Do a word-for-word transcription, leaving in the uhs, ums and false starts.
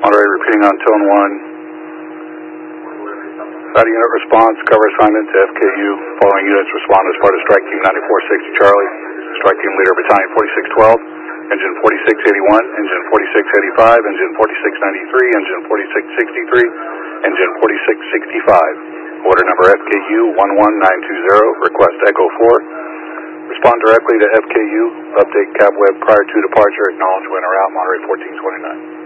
Monterey, repeating on tone one. Battle unit response, cover assignment to F K U. Following units respond as part of Strike Team ninety-four sixty Charlie. Strike Team Leader Battalion forty-six twelve, Engine forty-six eighty-one, Engine forty-six eighty-five, Engine forty-six ninety-three, Engine forty-six sixty-three, Engine forty-six sixty-five. Order number F K U one one nine two zero, request Echo four. Respond directly to F K U, update Cap Web prior to departure, acknowledge when or out, Monterey fourteen twenty-nine.